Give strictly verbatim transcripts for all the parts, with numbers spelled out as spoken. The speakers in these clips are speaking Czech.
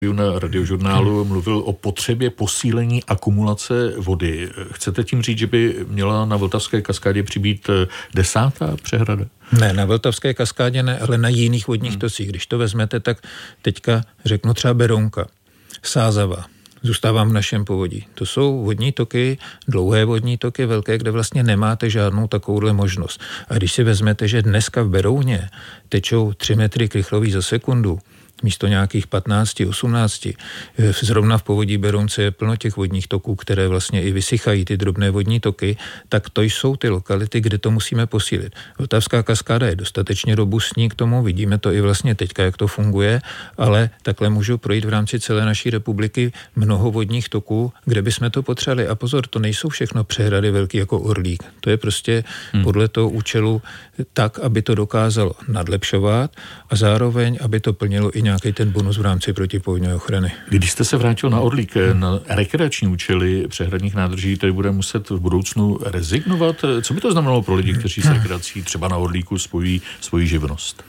na Radiožurnálu mluvil o potřebě posílení akumulace vody. Chcete tím říct, že by měla na Vltavské kaskádě přibýt desátá přehrada? Ne, na Vltavské kaskádě ne, ale na jiných vodních hmm. tocích. Když to vezmete, tak teďka řeknu třeba Berounka, Sázava, zůstávám v našem povodí. To jsou vodní toky, dlouhé vodní toky, velké, kde vlastně nemáte žádnou takovouhle možnost. A když si vezmete, že dneska v Berouně tečou tři metry krychlový za sekundu, místo nějakých patnáct osmnáct. Zrovna v povodí Berounce je plno těch vodních toků, které vlastně i vysychají, ty drobné vodní toky, tak to jsou ty lokality, kde to musíme posílit. Vltavská kaskáda je dostatečně robustní k tomu, vidíme to i vlastně teďka, jak to funguje, ale takhle můžou projít v rámci celé naší republiky mnoho vodních toků, kde bychom to potřebovali. A pozor, to nejsou všechno přehrady velký jako Orlík. To je prostě hmm. podle toho účelu tak, aby to dokázalo nadlepšovat a zároveň, aby to plnilo i nějaký ten bonus v rámci protipovodňové ochrany. Když jste se vrátil na Orlík, na rekreační účely přehradních nádrží, tady bude muset v budoucnu rezignovat. Co by to znamenalo pro lidi, kteří s rekreací třeba na Orlíku spojí svoji živnost?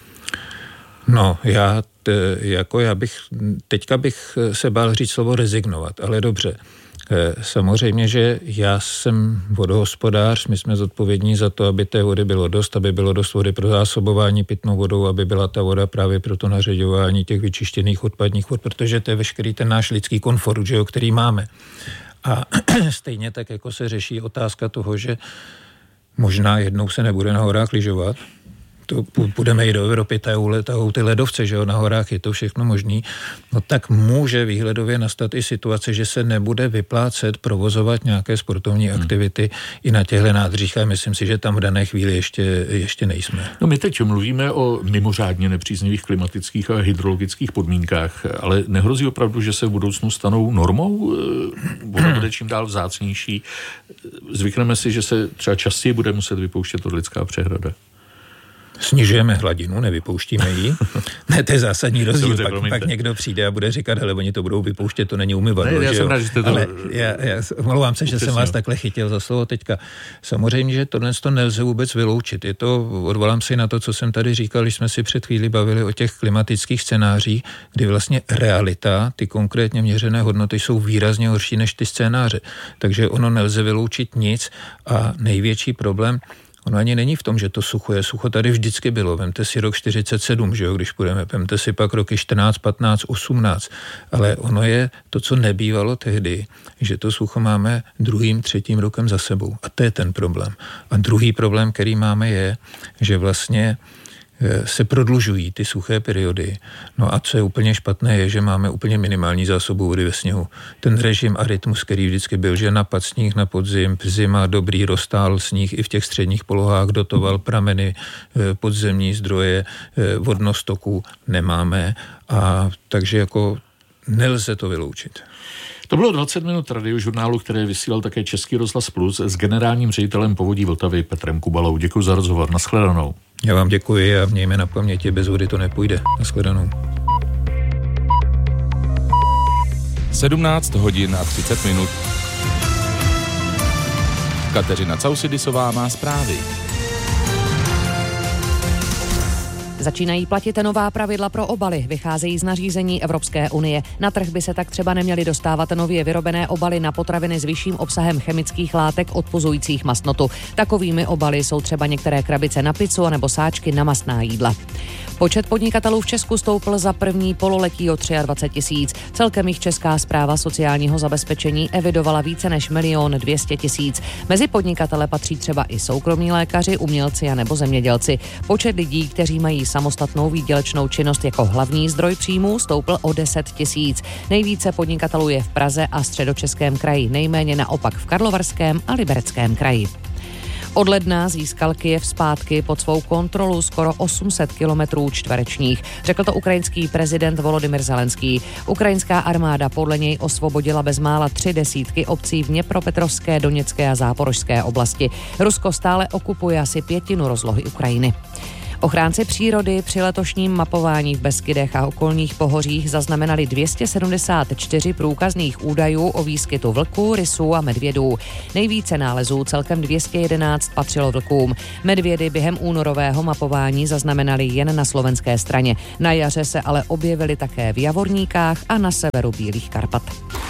No, já, t, jako já bych, teďka bych se bál říct slovo rezignovat, ale dobře. Samozřejmě, že já jsem vodohospodář, my jsme zodpovědní za to, aby té vody bylo dost, aby bylo dost vody pro zásobování pitnou vodou, aby byla ta voda právě pro to nařeďování těch vyčištěných odpadních vod, protože to je veškerý ten náš lidský komfort, že jo, který máme. A stejně tak, jako se řeší otázka toho, že možná jednou se nebude na horách lyžovat, to půjdeme i do Evropy, tahou ty ledovce, že jo, na horách je to všechno možný, no tak může výhledově nastat i situace, že se nebude vyplácet provozovat nějaké sportovní aktivity hmm. i na těchto nádržích a myslím si, že tam v dané chvíli ještě, ještě nejsme. No my teď mluvíme o mimořádně nepříznivých klimatických a hydrologických podmínkách, ale nehrozí opravdu, že se v budoucnu stanou normou? Voda bude čím dál vzácnější. Zvykneme si, že se třeba častěji bude muset vypouštět Orlická přehrada. Snižujeme hladinu, nevypouštíme ji. Ne, to je zásadní rozdíl. Pak, pak někdo přijde a bude říkat, hele, oni to budou vypouštět, to není umyvadlo. Ne, já jsem rád, že jste to... Ale já, já omlouvám se, že jsem vás takhle chytil za slovo teďka. Samozřejmě, že tohle to nelze vůbec vyloučit. Je to, odvolám si na to, co jsem tady říkal, když jsme si před chvíli bavili o těch klimatických scénářích, kdy vlastně realita, ty konkrétně měřené hodnoty jsou výrazně horší než ty scénáře. Takže ono nelze vyloučit nic a největší problém ono ani není v tom, že to sucho je. Sucho tady vždycky bylo. Vemte si rok čtyřicet sedm, že jo, když půjdeme. Vemte si pak roky čtrnáct, patnáct, osmnáct. Ale ono je to, co nebývalo tehdy, že to sucho máme druhým, třetím rokem za sebou. A to je ten problém. A druhý problém, který máme, je, že vlastně se prodlužují ty suché periody. No a co je úplně špatné, je, že máme úplně minimální zásobu vody ve sněhu. Ten režim a rytmus, který vždycky byl, že napad sníh na podzim, zima dobrý, roztál sníh i v těch středních polohách, dotoval prameny, podzemní zdroje, vodnostoků nemáme a takže jako nelze to vyloučit. To bylo dvacet minut Radiožurnálu, které vysílal také Český rozhlas Plus s generálním ředitelem Povodí Vltavy Petrem Kubalou. Děkuji za rozhovor. Nashledanou. Já vám děkuji a mějme na paměti, bez vody to nepůjde. Nashledanou. sedmnáct hodin a třicet minut. Kateřina Causidisová má zprávy. Začínají platit nová pravidla pro obaly, vycházejí z nařízení Evropské unie. Na trh by se tak třeba neměly dostávat nově vyrobené obaly na potraviny s vyšším obsahem chemických látek odpuzujících mastnotu. Takovými obaly jsou třeba některé krabice na pizzu nebo sáčky na mastná jídla. Počet podnikatelů v Česku stoupl za první pololetí o dvacet tři tisíc. Celkem jich Česká správa sociálního zabezpečení evidovala více než milion dvě stě tisíc. Mezi podnikatele patří třeba i soukromí lékaři, umělci a nebo zemědělci. Počet lidí, kteří mají samostatnou výdělečnou činnost jako hlavní zdroj příjmů, stoupl o deset tisíc. Nejvíce podnikatelů je v Praze a Středočeském kraji, nejméně naopak v Karlovarském a Libereckém kraji. Od ledna získal Kyjev zpátky pod svou kontrolu skoro osm set kilometrů čtverečních. Řekl to ukrajinský prezident Volodymyr Zelenský. Ukrajinská armáda podle něj osvobodila bezmála tři desítky obcí v Dněpropetrovské, Doněcké a Záporožské oblasti. Rusko stále okupuje asi pětinu rozlohy Ukrajiny. Ochránci přírody při letošním mapování v Beskydech a okolních pohořích zaznamenali dvě stě sedmdesát čtyři průkazných údajů o výskytu vlků, rysů a medvědů. Nejvíce nálezů, celkem dvě stě jedenáct, patřilo vlkům. Medvědy během únorového mapování zaznamenali jen na slovenské straně. Na jaře se ale objevily také v Javorníkách a na severu Bílých Karpat.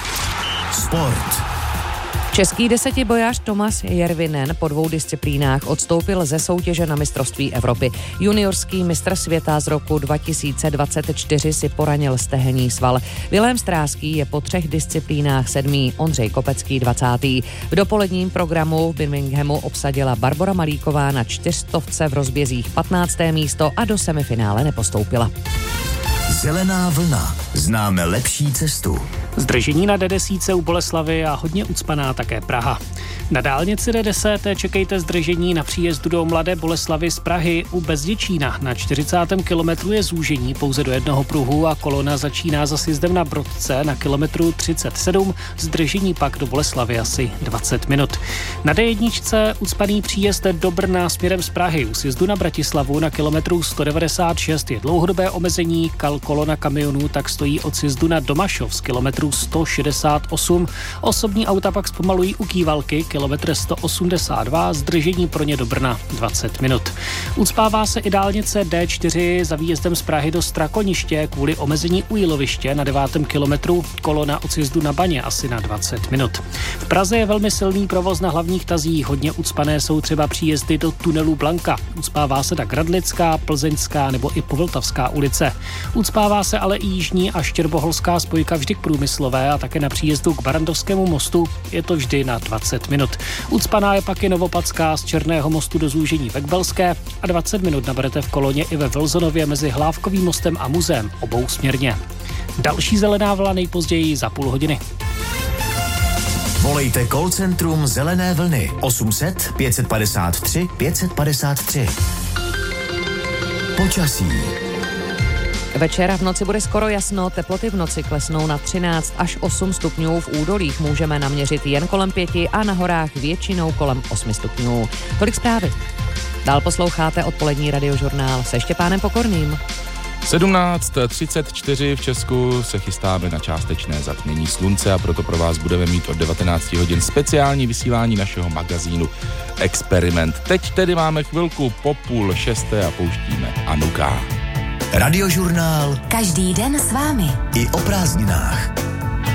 Sport. Český desetibojař Tomas Järvinen po dvou disciplínách odstoupil ze soutěže na mistrovství Evropy. Juniorský mistr světa z roku dva tisíce dvacet čtyři si poranil stehenní sval. Vilém Stráský je po třech disciplínách sedmý, Ondřej Kopecký dvacátý. V dopoledním programu v Birminghamu obsadila Barbora Malíková na čtyřstovce v rozbězích patnácté místo a do semifinále nepostoupila. Zelená vlna. Známe lepší cestu. Zdržení na D desítce u Boleslavy a hodně ucpaná také Praha. Na dálnici D deset čekejte zdržení na příjezdu do Mladé Boleslavy z Prahy u Bezděčína. Na čtyřicátém kilometru je zúžení pouze do jednoho pruhu a kolona začíná za sjezdem na Brodce na kilometru třicet sedm, zdržení pak do Boleslavy asi dvacet minut. Na D jedna ucpaný příjezd do Brna směrem z Prahy u sjezdu na Bratislavu na kilometru sto devadesát šest je dlouhodobé omezení, kal kolona kamionů tak stojí od sjezdu na Domašov z kilometru sto šedesát osm. Osobní auta pak zpomalují u Kývalky, kilometr sto osmdesát dva, zdržení pro ně do Brna dvacet minut. Ucpává se i dálnice D čtyři za výjezdem z Prahy do Strakoniště kvůli omezení u Jíloviště na devátém kilometru, kolona od sjezdu na Baně asi na dvacet minut. V Praze je velmi silný provoz na hlavních tazích, hodně ucpané jsou třeba příjezdy do tunelu Blanka. Ucpává se tak Radlická, Plzeňská nebo i Povltavská ulice. Ucpává se ale i jižní a štěrboholská spojka vždy k Průmyslové a také na příjezdu k Barandovskému mostu je to vždy na dvacet minut. Ucpaná je pak i Novopadská z Černého mostu do zúžení Vekbelské a dvacet minut naberete v koloně i ve Vilzonově mezi Hlávkovým mostem a muzeem obou směrně. Další zelená vlna nejpozději za půl hodiny. Volejte call centrum Zelené vlny osm set pět padesát tři pět padesát tři. Počasí. Večera v noci bude skoro jasno, teploty v noci klesnou na třináct až osm stupňů, v údolích můžeme naměřit jen kolem pěti a na horách většinou kolem osmi stupňů. Tolik zprávy. Dál posloucháte odpolední radiožurnál se Štěpánem Pokorným. sedmnáct třicet čtyři v Česku se chystáme na částečné zatmění slunce a proto pro vás budeme mít od devatenáct hodin speciální vysílání našeho magazínu Experiment. Teď tedy máme chvilku po půl šesté a pouštíme Anuka. Radiožurnál. Každý den s vámi. I o prázdninách.